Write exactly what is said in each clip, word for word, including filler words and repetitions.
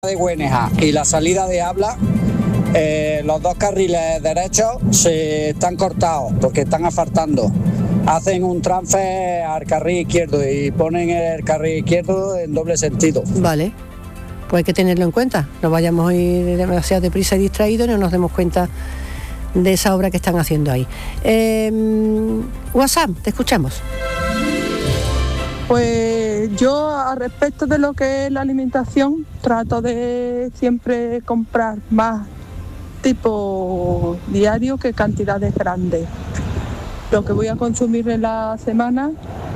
de Güeneja y la salida de Habla, eh, los dos carriles derechos se están cortados porque están asfaltando. Hacen un transfer al carril izquierdo y ponen el carril izquierdo en doble sentido. Vale, pues hay que tenerlo en cuenta. No vayamos a ir demasiado deprisa y distraídos y no nos demos cuenta de esa obra que están haciendo ahí. Eh, WhatsApp, te escuchamos. Pues yo, a respecto de lo que es la alimentación, trato de siempre comprar más tipo diario que cantidades grandes. Lo que voy a consumir en la semana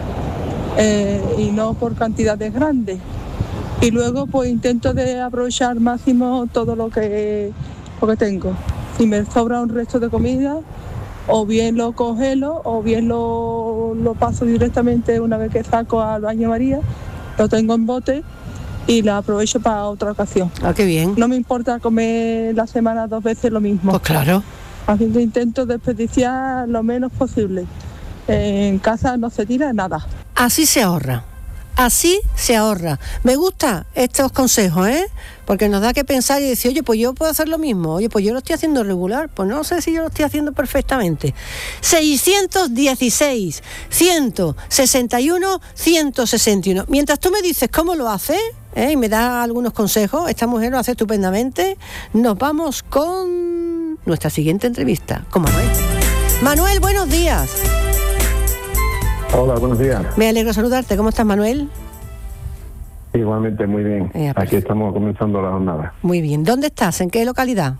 eh, y no por cantidades grandes. Y luego pues intento de aprovechar al máximo todo lo que, lo que tengo. Si me sobra un resto de comida, o bien lo congelo o bien lo, lo paso directamente una vez que saco al baño María, lo tengo en bote y la aprovecho para otra ocasión. Ah, qué bien. No me importa comer la semana dos veces lo mismo. Pues claro. Haciendo intento de desperdiciar lo menos posible. En casa no se tira nada. Así se ahorra. Así se ahorra. Me gustan estos consejos, ¿eh? Porque nos da que pensar y decir, oye, pues yo puedo hacer lo mismo. Oye, pues yo lo estoy haciendo regular. Pues no sé si yo lo estoy haciendo perfectamente. seiscientos dieciséis, ciento sesenta y uno, ciento sesenta y uno. Mientras tú me dices cómo lo haces, ¿eh? Y me das algunos consejos, esta mujer lo hace estupendamente, nos vamos con nuestra siguiente entrevista con Manuel. Manuel, buenos días. Hola, buenos días. Me alegro saludarte. ¿Cómo estás, Manuel? Igualmente, muy bien. Eh, Aquí estamos comenzando la jornada. Muy bien. ¿Dónde estás? ¿En qué localidad?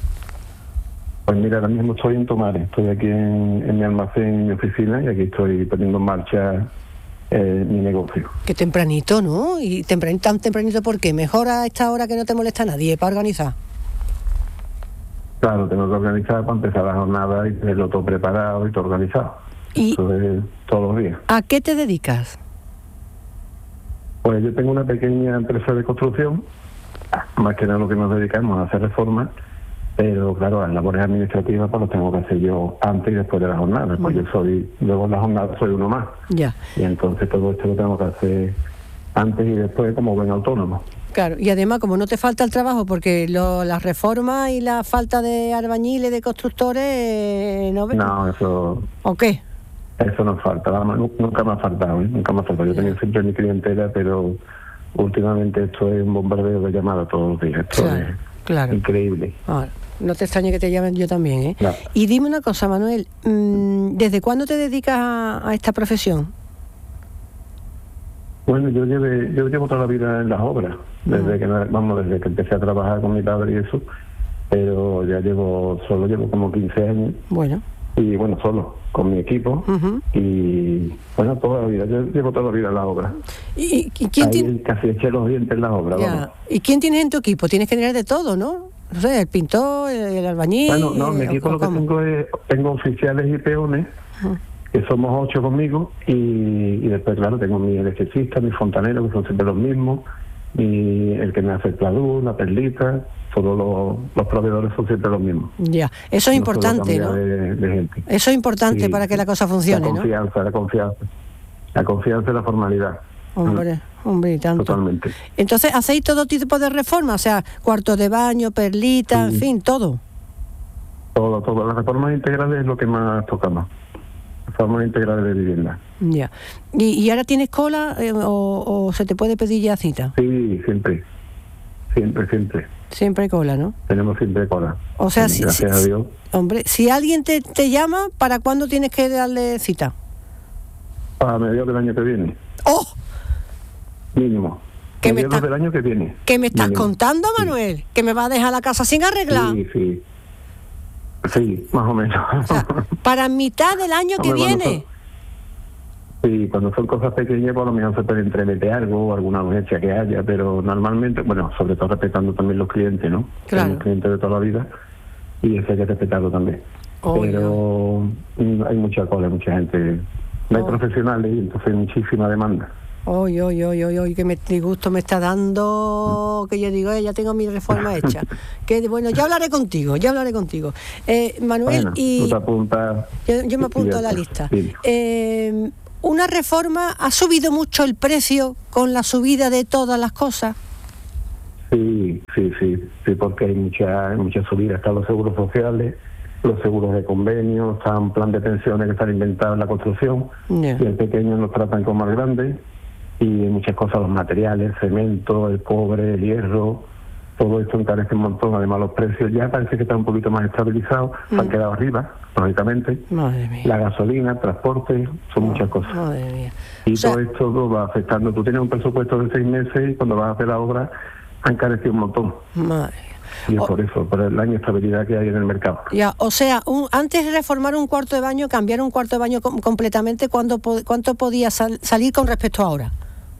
Pues mira, ahora mismo estoy en Tomares. Estoy aquí en, en mi almacén, en mi oficina, y aquí estoy poniendo en marcha eh, mi negocio. Qué tempranito, ¿no? ¿Y tempranito, tan tempranito por qué? ¿Mejor a esta hora que no te molesta a nadie para organizar? Claro, tengo que organizar para empezar la jornada y tenerlo todo preparado y todo organizado. ¿Y eso es todos los días? ¿A qué te dedicas? Pues yo tengo una pequeña empresa de construcción, más que nada lo que nos dedicamos a hacer reformas, pero claro, las labores administrativas pues las tengo que hacer yo antes y después de la jornada, pues yo soy, luego en la jornada soy uno más. Ya. Y entonces todo esto lo tengo que hacer antes y después como buen autónomo. Claro, y además como no te falta el trabajo, porque lo, las reformas y la falta de albañiles, de constructores, eh, ¿no ves? No, eso... ¿O qué? Eso no falta, nunca me ha faltado, ¿eh? Nunca me ha faltado. Yo tenía siempre mi clientela, pero últimamente esto es un bombardeo de llamadas todos los días. Esto Claro, es claro. increíble. Ahora, no te extrañe que te llamen yo también, ¿eh? No. Y dime una cosa, Manuel, ¿desde cuándo te dedicas a, a esta profesión? Bueno, yo llevé, yo llevo toda la vida en las obras, desde que vamos, desde que empecé a trabajar con mi padre y eso, pero ya llevo, solo llevo como quince años. Bueno. Y bueno, solo, con mi equipo, uh-huh. Y bueno, toda la vida, yo llevo toda la vida en la obra. ¿Y, y quién Ahí tiene? Casi eché los dientes en la obra, ya. Vamos. ¿Y quién tienes en tu equipo? Tienes que tener de todo, ¿no? No sé, el pintor, el, el albañil... Bueno, no, mi equipo lo que ¿cómo? tengo es, tengo oficiales y peones, uh-huh. Que somos ocho conmigo, y, y después, claro, tengo mi electricista, mi fontanero, que son siempre los mismos, y el que me hace el pladur, la perlita... Todos los, los proveedores son siempre los mismos. Ya, eso es no importante, ¿no? De, de gente. Eso es importante, sí, para que la cosa funcione, la confianza, ¿no? La confianza, la confianza y la formalidad. Hombre, hombre, y tanto. Totalmente. Entonces, ¿hacéis todo tipo de reformas? O sea, cuartos de baño, perlitas, sí. En fin, todo. Todo, todo. Las reformas integrales es lo que más tocamos. Reformas integrales de vivienda. Ya. ¿Y, y ahora tienes cola eh, o, o se te puede pedir ya cita? Sí, siempre. Siempre, siempre. Siempre hay cola, ¿no? Tenemos siempre cola. O sea, sí, si, gracias si, a Dios. Hombre, si alguien te, te llama, ¿para cuándo tienes que darle cita? A mediados del año que viene. ¡Oh! Mínimo. ¿Qué mediados me está, del año que viene. ¿Qué me estás mínimo. contando, Manuel? Sí. ¿Que me va a dejar la casa sin arreglar? Sí, sí. Sí, más o menos. O sea, para mitad del año que Hombre, viene. Sí, cuando son cosas pequeñas, por lo menos se puede entremeter algo o alguna urgencia que haya, pero normalmente, bueno, sobre todo respetando también los clientes, ¿no? Claro. Los clientes de toda la vida, y eso hay que respetarlo también. Oh, pero no. Hay mucha cola, mucha gente, no hay oh. profesionales y entonces hay muchísima demanda. Oy, oy, oy, oy, oy, que me disgusto me está dando, que yo digo, eh, ya tengo mi reforma hecha. Que bueno, ya hablaré contigo, ya hablaré contigo. Eh, Manuel, bueno, y... tú te apuntas, yo, yo me apunto a la lista. Sí. Eh... ¿Una reforma ha subido mucho el precio con la subida de todas las cosas? Sí, Sí, sí, sí, sí, porque hay mucha, hay mucha subida. Están los seguros sociales, los seguros de convenio, están plan de pensiones que están inventados en la construcción, Yeah. y el pequeño nos tratan como al grande, y muchas cosas, los materiales, cemento, el cobre, el hierro, todo esto encarece un montón. Además los precios ya parece que están un poquito más estabilizados, se han quedado arriba, lógicamente. Madre mía. La gasolina, el transporte, son muchas cosas. Madre mía. Y O sea, todo esto lo va afectando. Tú tienes un presupuesto de seis meses y cuando vas a hacer la obra han encarecido un montón. madre mía. Y es O- por eso, por la inestabilidad que hay en el mercado. Ya, o sea, un, antes de reformar un cuarto de baño, cambiar un cuarto de baño com- completamente, ¿cuánto, po- cuánto podía sal- salir con respecto a ahora?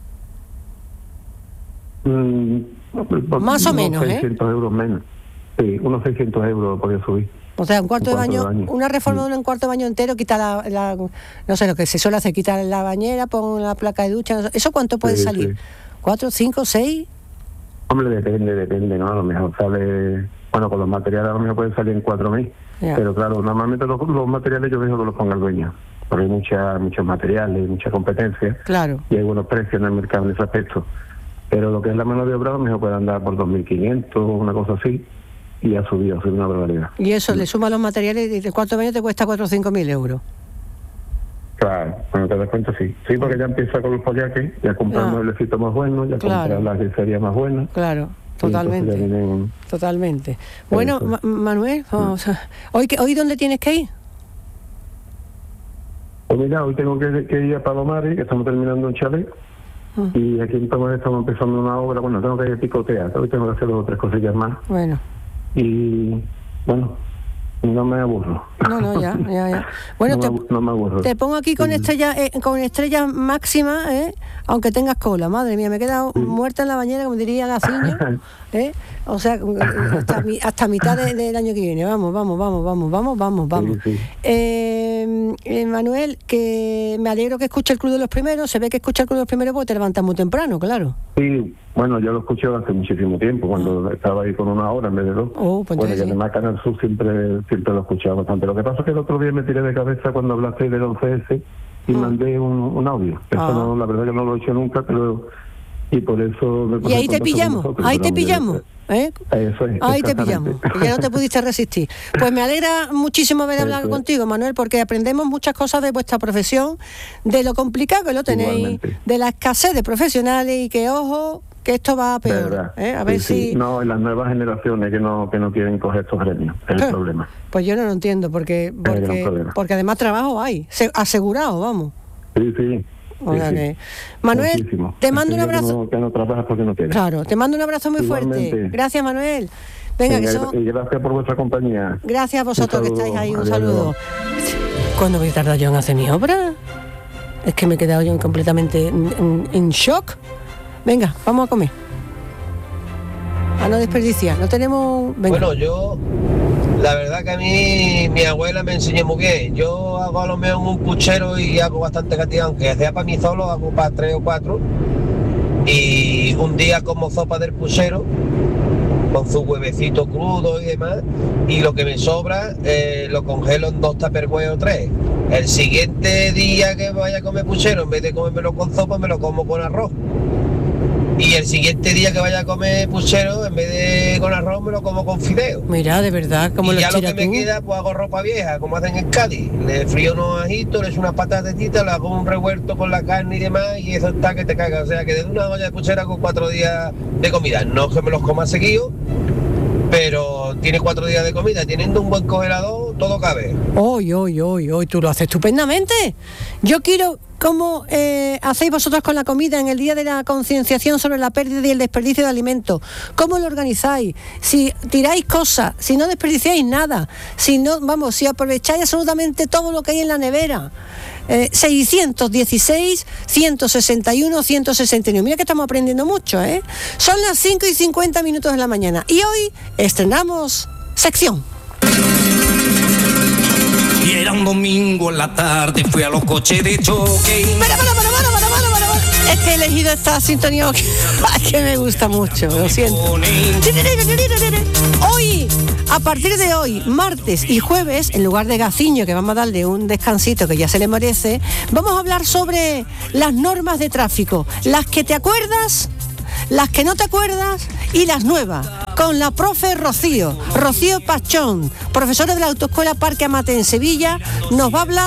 Mm, pues, Más o unos menos, ¿eh? seiscientos euros menos. Sí, unos seiscientos euros podía subir. O sea, un cuarto, Un de, cuarto baño, de baño. una reforma Mm. de un cuarto de baño entero, quita la, la- no sé, lo que se suele hacer, quitar la bañera, pon la placa de ducha, no sé, ¿eso cuánto puede Sí, salir? sí. ¿Cuatro, cinco, seis? Hombre, depende, depende, ¿no? A lo mejor sale... Bueno, con los materiales a lo mejor pueden salir en cuatro mil. Ya. Pero claro, normalmente los, los materiales yo dejo que los ponga el dueño. Porque hay mucha, muchos materiales, mucha competencia. Claro. Y hay buenos precios en el mercado en ese aspecto. Pero lo que es la mano de obra, a lo mejor puede andar por dos mil quinientos, una cosa así, y ha subido, ha subido una barbaridad. Y eso, le suma los materiales y el cuarto de baño te cuesta cuatro o cinco mil euros. Claro, cuando te das cuenta, sí. Sí, porque ya empieza con los follajes, ya comprar Ah. mueblecitos más buenos, ya Claro. comprar las guiserías más buenas. Claro, y entonces ya totalmente. vienen- Totalmente. Bueno, Eso. Ma- Manuel, vamos a- ¿hoy, qué- ¿hoy dónde tienes que ir? Pues mira, hoy tengo que, que ir a Palomares, que estamos terminando un chalet. Mm. Y aquí en Palomares estamos empezando una obra. Bueno, tengo que ir a picotear, hoy tengo que hacer dos o tres cosillas más. Bueno, Y bueno, no me aburro. no, no, ya, ya, ya. Bueno, no, te, me, abu- no me aburro. te pongo aquí con Sí. estrella, eh, con estrella máxima, ¿eh? Aunque tengas cola. Madre mía, me he quedado muerta en la bañera, como diría Gaciño, ¿eh? O sea, hasta, mi- hasta mitad de- del año que viene. Vamos, vamos, vamos, vamos, vamos, vamos, vamos. Sí, sí. Eh, eh, Manuel, que me alegro que escuche el Club de los Primeros. Se ve que escucha el Club de los Primeros porque te levantas muy temprano, claro. Sí, bueno, yo lo escuché hace muchísimo tiempo, cuando estaba ahí con una hora en vez de dos. Oh, pues bueno, entonces y sí. además Canal Sur siempre, siempre lo he escuchado bastante. Lo que pasa es que el otro día me tiré de cabeza cuando hablaste del once ese y Ah. mandé un, un audio. Eso Ah. no, la verdad que no lo he hecho nunca, pero... Y por eso me Y puse ahí en te contacto con pillamos, vosotros, ahí pero te hombre, pillamos, ¿eh? Eso es, Ahí te exactamente. pillamos, que ya no te pudiste resistir. Pues me alegra muchísimo haber hablado Eso es. contigo, Manuel, porque aprendemos muchas cosas de vuestra profesión, de lo complicado que lo tenéis, Igualmente. de la escasez de profesionales y que, ojo, que esto va a De peor. verdad. ¿eh? A Sí, ver sí. si... No, en las nuevas generaciones que no que no quieren coger estos gremios, es ¿Qué? el problema. Pues yo no lo entiendo, porque, gran porque, problema. porque además trabajo hay, se- asegurado, vamos. Sí, sí. O sí, sea sí. que- Manuel, Muchísimo. te mando un Ese día abrazo. Que no, que no trabajas porque no quieres. Claro, te mando un abrazo muy fuerte. Igualmente. Gracias, Manuel. Venga, que Venga, son... y gracias por vuestra compañía. Gracias a vosotros que Un saludo. estáis ahí, un Adiós. saludo. ¿Cuándo voy a tardar yo en hacer mi obra? Es que me he quedado yo completamente en, en- en shock. Venga, vamos a comer. A no desperdiciar, no tenemos... Venga. Bueno, yo, la verdad que a mí mi abuela me enseñó muy bien. Yo hago a lo mejor un puchero y hago bastante cantidad, aunque sea para mí solo, hago para tres o cuatro. Y un día como sopa del puchero, con su huevecito crudo y demás, y lo que me sobra eh, lo congelo en dos tupperware o tres. El siguiente día que vaya a comer puchero, en vez de comérmelo con sopa, me lo como con arroz. Y el siguiente día que vaya a comer puchero, en vez de con arroz, me lo como con fideo. Mira, de verdad, como Y lo ya lo que estiras me tú. queda, pues hago ropa vieja, como hacen en Cádiz. Le frío unos ajitos, le echo unas patatetitas, le hago un revuelto con la carne y demás, y eso está que te caga. O sea, que desde una olla de puchera con cuatro días de comida. No es que me los coma seguido, pero tiene cuatro días de comida. Teniendo un buen congelador, todo cabe. Hoy, hoy, hoy, hoy, tú lo haces estupendamente. Yo quiero, ¿cómo eh, hacéis vosotros con la comida en el día de la concienciación sobre la pérdida y el desperdicio de alimentos? ¿Cómo lo organizáis? Si tiráis cosas, si no desperdiciáis nada, si no, vamos, si aprovecháis absolutamente todo lo que hay en la nevera. Eh, seiscientos dieciséis, ciento sesenta y uno, ciento sesenta y nueve. Mira que estamos aprendiendo mucho, ¿eh? Son las cinco y cincuenta minutos de la mañana y hoy estrenamos sección. Y era un domingo en la tarde, fui a los coches de choque. Para, para, para, para, para, para, para, para. Es que he elegido esta sintonía que, que me gusta mucho, lo siento. Hoy, a partir de hoy, martes y jueves, en lugar de Gaciño, que vamos a darle un descansito que ya se le merece, vamos a hablar sobre las normas de tráfico, las que te acuerdas, las que no te acuerdas y las nuevas, con la profe Rocío, Rocío Pachón, profesora de la Autoescuela Parque Amate en Sevilla, nos va a hablar